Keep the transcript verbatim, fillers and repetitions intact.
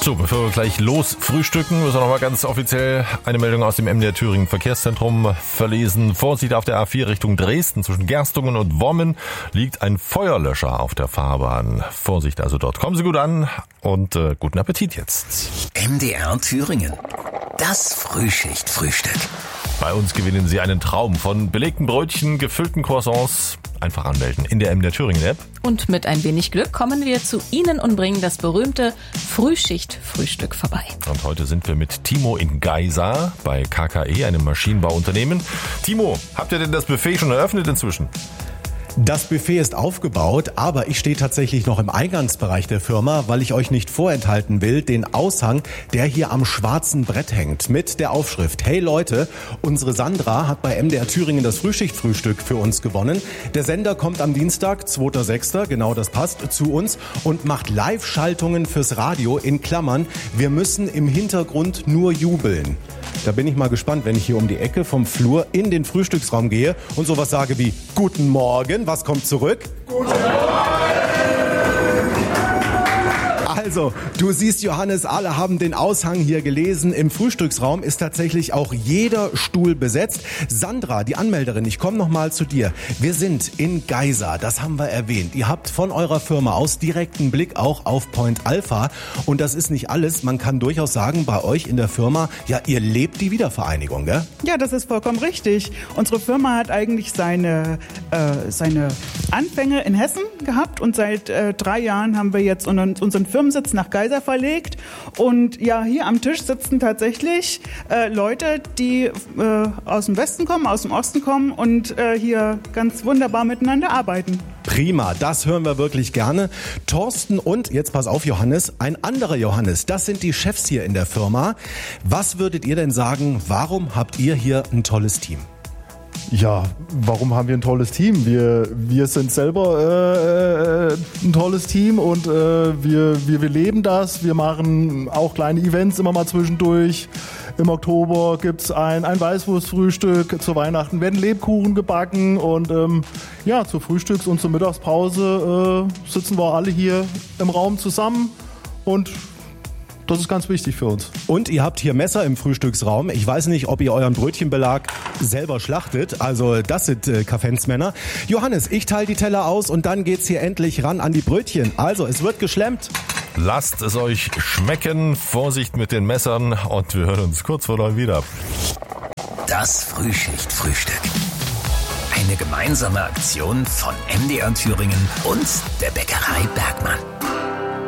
So, bevor wir gleich los frühstücken, müssen wir noch mal ganz offiziell eine Meldung aus dem M D R Thüringen Verkehrszentrum verlesen. Vorsicht auf der A vier Richtung Dresden. Zwischen Gerstungen und Wommen liegt ein Feuerlöscher auf der Fahrbahn. Vorsicht also dort. Kommen Sie gut an und äh, guten Appetit jetzt. M D R Thüringen. Das Frühschicht-Frühstück. Bei uns gewinnen Sie einen Traum von belegten Brötchen, gefüllten Croissants. Einfach anmelden in der M D R Thüringen-App. Und mit ein wenig Glück kommen wir zu Ihnen und bringen das berühmte Frühschicht-Frühstück vorbei. Und heute sind wir mit Timo in Geisa bei K K E, einem Maschinenbauunternehmen. Timo, habt ihr denn das Buffet schon eröffnet inzwischen? Das Buffet ist aufgebaut, aber ich stehe tatsächlich noch im Eingangsbereich der Firma, weil ich euch nicht vorenthalten will, den Aushang, der hier am schwarzen Brett hängt, mit der Aufschrift: Hey Leute, unsere Sandra hat bei M D R Thüringen das Frühschichtfrühstück für uns gewonnen. Der Sender kommt am Dienstag, zweiter sechster, genau das passt, zu uns und macht Live-Schaltungen fürs Radio in Klammern. Wir müssen im Hintergrund nur jubeln. Da bin ich mal gespannt, wenn ich hier um die Ecke vom Flur in den Frühstücksraum gehe und sowas sage wie: Guten Morgen, was kommt zurück? Guten Morgen! Also, du siehst, Johannes, alle haben den Aushang hier gelesen. Im Frühstücksraum ist tatsächlich auch jeder Stuhl besetzt. Sandra, die Anmelderin, ich komme nochmal zu dir. Wir sind in Geisa, das haben wir erwähnt. Ihr habt von eurer Firma aus direkten Blick auch auf Point Alpha. Und das ist nicht alles. Man kann durchaus sagen, bei euch in der Firma, ja, ihr lebt die Wiedervereinigung, gell? Ja, das ist vollkommen richtig. Unsere Firma hat eigentlich seine, äh, seine Anfänge in Hessen gehabt und seit äh, drei Jahren haben wir jetzt unseren, unseren Firmensitz nach Geisa verlegt. Und ja, hier am Tisch sitzen tatsächlich äh, Leute, die äh, aus dem Westen kommen, aus dem Osten kommen und äh, hier ganz wunderbar miteinander arbeiten. Prima, das hören wir wirklich gerne. Thorsten und, jetzt pass auf Johannes, ein anderer Johannes, das sind die Chefs hier in der Firma. Was würdet ihr denn sagen, warum habt ihr hier ein tolles Team? Ja, warum haben wir ein tolles Team? Wir, wir sind selber äh, ein tolles Team und äh, wir, wir, wir leben das. Wir machen auch kleine Events immer mal zwischendurch. Im Oktober gibt's ein, ein Weißwurstfrühstück, zu Weihnachten werden Lebkuchen gebacken und ähm, ja, zur Frühstücks- und zur Mittagspause äh, sitzen wir alle hier im Raum zusammen und das ist ganz wichtig für uns. Und ihr habt hier Messer im Frühstücksraum. Ich weiß nicht, ob ihr euren Brötchenbelag selber schlachtet. Also das sind äh, Kaffensmänner. Johannes, ich teile die Teller aus und dann geht's hier endlich ran an die Brötchen. Also, es wird geschlemmt. Lasst es euch schmecken. Vorsicht mit den Messern und wir hören uns kurz vor neun wieder. Das Frühschicht-Frühstück. Eine gemeinsame Aktion von M D R Thüringen und der Bäckerei Bergmann.